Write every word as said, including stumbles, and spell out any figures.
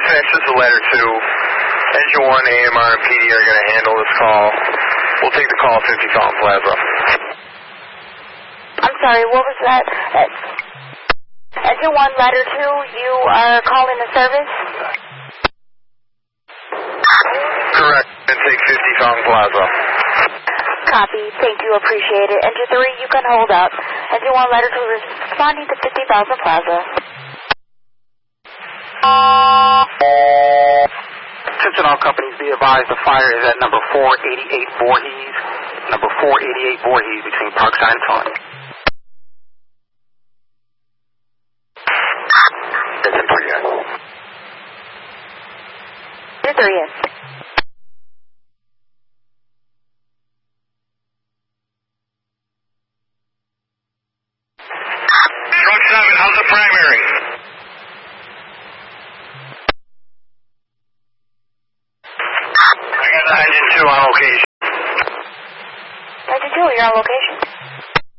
Dispatch, this is letter two. Engine one, A M R, and P D are going to handle this call. We'll take the call at fifty Fountain Plaza. I'm sorry, what was that? Uh, Engine one, letter two, you are calling the service? Correct. And take fifty Fountain Plaza. Copy. Thank you. Appreciate it. Engine three, you can hold up. Engine one, letter two, responding to fifty Fountain Plaza. Attention all companies, be advised the fire is at number four eighty-eight Voorhees. Number four eighty-eight Voorhees between Parkside and Taunton. Engine three, yes. Engine three, yes. Truck seven, how's the primary? I got engine two on location. Engine two, you're on location.